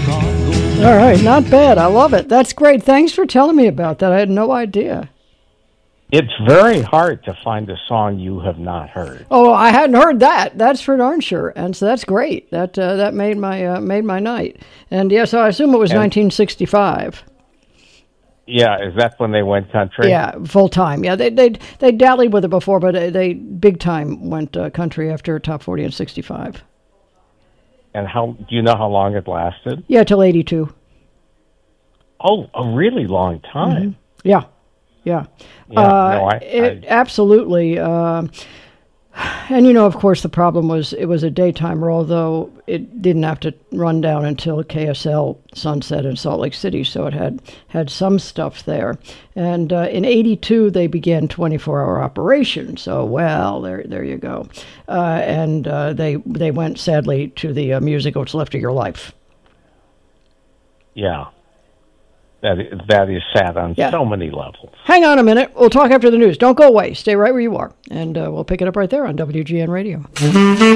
All right, not bad. I love it. That's great. Thanks for telling me about that. I had no idea. It's very hard to find a song you have not heard. Oh, I hadn't heard that. That's for darn sure. And so that's great. That made my night. And yes, I assume it was 1965. Yeah, is that when they went country? Yeah, full time. Yeah, they dallied with it before, but they big time went country after Top 40 in 65. And do you know how long it lasted? Yeah, till 82. Oh, a really long time. Mm-hmm. Yeah. Absolutely. And, of course, the problem was it was a daytime role, though it didn't have to run down until KSL sunset in Salt Lake City, so it had some stuff there. And in 82, they began 24-hour operation, so, well, there you go. And they went, sadly, to the music What's Left of Your Life. Yeah. That is sad on so many levels. Hang on a minute. We'll talk after the news. Don't go away. Stay right where you are. And we'll pick it up right there on WGN Radio.